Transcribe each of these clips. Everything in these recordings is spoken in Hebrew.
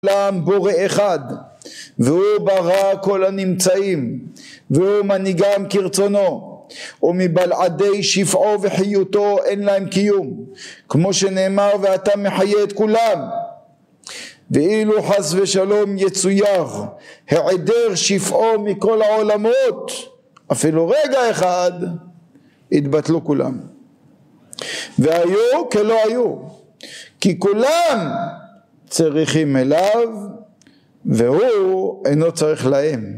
עולם בורא אחד, והוא ברא כל הנמצאים, והוא מנהיגם כרצונו, ומבלעדי שפעו וחיותו אין להם קיום, כמו שנאמר ואתה מחיה את כולם. ואילו חס ושלום יצויר העדר שפעו מכל העולמות, אפילו רגע אחד התבטלו כולם, והיו כלא היו, כי כולם צריכים אליו והוא אינו צריך להם.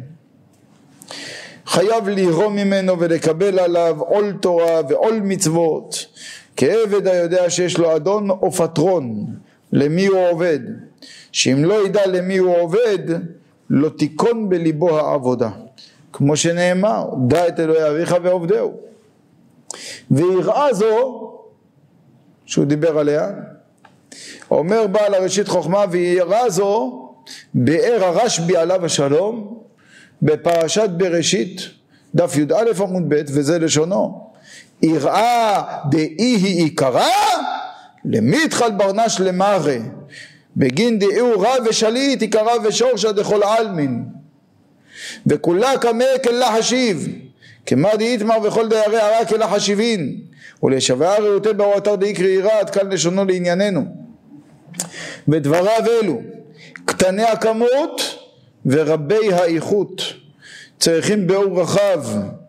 חייב לירום ממנו ולקבל עליו עול תורה ועול מצוות, כעבד היודע שיש לו אדון או פטרון למי הוא עובד, שאם לא ידע למי הוא עובד לא תיכון בליבו העבודה, כמו שנאמר דע את אלוהי אביך ועובדהו. ויראה זו שהוא דיבר עליה, אומר בעל הראשית חוכמה, ויראה זו באר הרשב"י עליו השלום בפרשת בראשית דף י"א עמוד ב', וזה לשונו: יראה דאי היא עיקרה למיתחל ברנש למראה בגין דאהו רב ושליט עיקרה ושורשה דכל עלמין וכולה כמה כלה חשיב כמה דאיתמר וכל דיירי הרע כלה חשיבין ולשווה ראותי באורתר דאיקרא יראה. עד כאן לשונו לענייננו. ודבריו אלו קטני הכמות ורבי האיכות, צריכים באור רחב,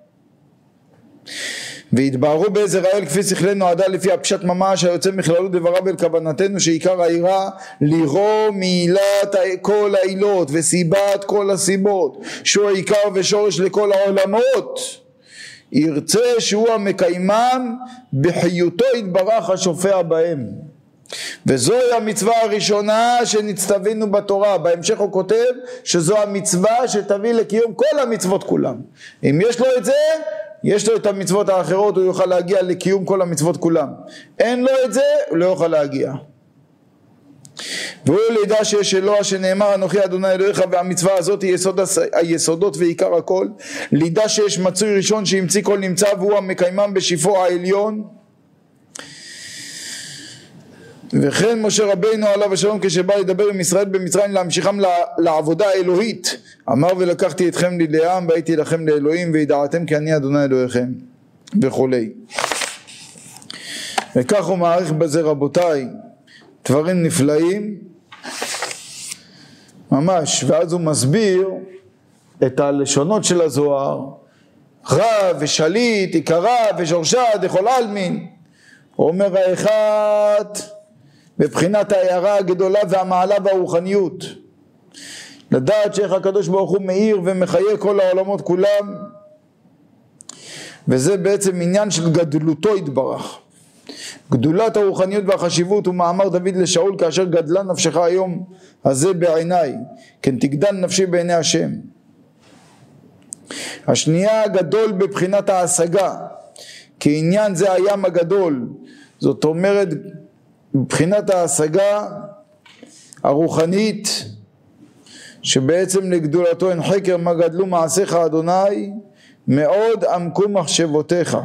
והתבהרו באיזה רעיון כפי שכלנו נועדה לפי הפשט ממש היוצא מכללות דבריו אל כוונתנו, שעיקר היראה לירוא מעילת כל העילות וסיבת כל הסיבות, שהוא העיקר ושורש לכל העולמות, ירצה שהוא המקיימם בחיותו יתברך השופע בהם. וזוהי המצווה הראשונה שנצטווינו בתורה. בהמשך הוא כותב שזו המצווה שתביא לקיום כל המצוות כולם. אם יש לו את זה, יש לו את המצוות האחרות, הוא יוכל להגיע לקיום כל המצוות כולם. אין לו את זה, הוא לא יוכל להגיע. והוא לידע שיש אלוה שנאמר אנוכי אדוני אלוהיך, והמצווה הזאת היא יסוד היסודות ועיקר הכל. לידע שיש מצוי ראשון שהמציא כל נמצא, והוא המקיימם בשפעו העליון. וכן משה רבינו עליו השלום כשבא לדבר עם ישראל במצרים להמשיכם לעבודה האלוהית, אמר ולקחתי אתכם לי לעם והייתי לכם לאלוהים וידעתם כי אני אדוני אלוהיכם וכולי. וכך הוא מעריך בזה רבותיי דברים נפלאים ממש. ואז הוא מסביר את הלשונות של הזוהר, רב ושליט עיקרה ושורשה דכל עלמין. הוא אומר האחד בבחינת ההערה הגדולה והמעלה והרוחניות, לדעת שאיך הקדוש ברוך הוא מאיר ומחיה כל העולמות כולם, וזה בעצם עניין של גדלותו יתברך. גדולת הרוחניות והחשיבות הוא מאמר דוד לשאול כאשר גדלה נפשך היום הזה בעיניי כן תגדל נפשי בעיני השם. השנייה גדול בבחינת ההשגה, כי עניין זה הים הגדול, זאת אומרת מבחינת ההשגה הרוחנית שבעצם לגדולתו אין חקר מה גדלו מעשיך אדוני מאוד עמקו מחשבותיך.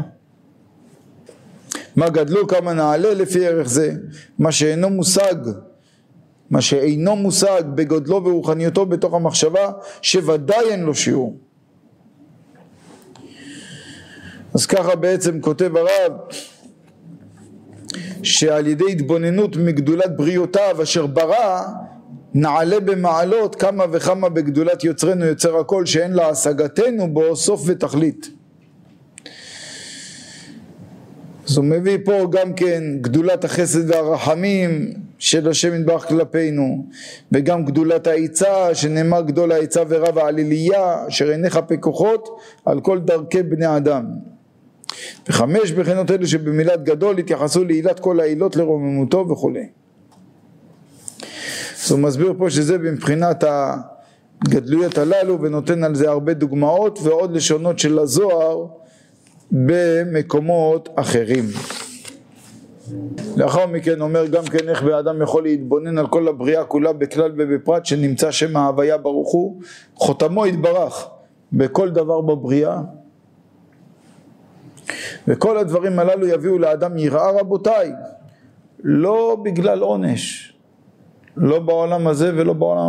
מה גדלו כמה נעלה לפי ערך זה, מה שאינו מושג בגודלו ורוחניותו בתוך המחשבה שוודאי אין לו שיעור. אז ככה בעצם כותב הרב שעל ידי התבוננות מגדולת בריאותיו אשר ברא נעלה במעלות כמה וכמה בגדולת יוצרנו יוצר הכל שאין לה השגתנו בו סוף ותכלית. אז הוא מביא פה גם כן גדולת החסד והרחמים של השם יתברך כלפינו, וגם גדולת העיצה שנאמר גדול העיצה ורב העליליה אשר עיניך פקוחות על כל דרכי בני אדם. וחמש בחינות אלו שבמילת גדול התייחסו לעילת כל העילות לרוממותו וכו'. אז הוא מסביר פה שזה מבחינת הגדלויות הללו ונותן על זה הרבה דוגמאות ועוד לשונות של הזוהר במקומות אחרים. לאחר מכן אומר גם כן איך באדם יכול להתבונן על כל הבריאה כולה בכלל ובפרט שנמצא שם ההוויה ברוך הוא חותמו יתברך בכל דבר בבריאה, וכל הדברים הללו יביאו לאדם יראה רבותיי, לא בגלל עונש, לא בעולם הזה ולא בעולם